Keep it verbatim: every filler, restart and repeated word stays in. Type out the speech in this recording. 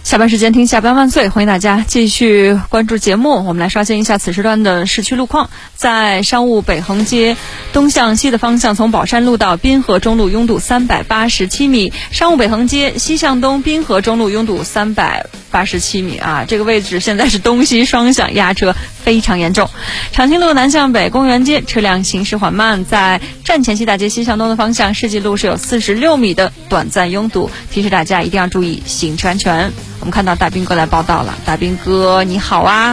下班时间听下班万岁，欢迎大家继续关注节目。我们来刷新一下此时段的市区路况。在商务北横街东向西的方向，从宝山路到滨河中路拥堵三百八十七米；商务北横街西向东滨河中路拥堵三百八十七米啊，这个位置现在是东西双向压车，非常严重。长青路南向北公园街车辆行驶缓慢，在站前西大街西向东的方向，世纪路是有四十六米的短暂拥堵，提示大家一定要注意行车安全。我们看到大兵哥来报道了，大兵哥你好啊。